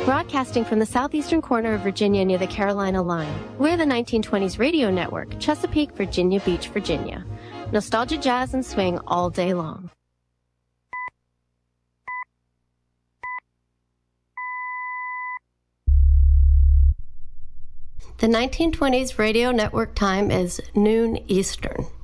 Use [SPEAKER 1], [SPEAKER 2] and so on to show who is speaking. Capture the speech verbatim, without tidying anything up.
[SPEAKER 1] Broadcasting from the southeastern corner of Virginia near the Carolina line, we're the nineteen twenties Radio Network, Chesapeake, Virginia Beach, Virginia. Nostalgia, jazz, and swing all day long. The nineteen twenties Radio Network time is noon Eastern.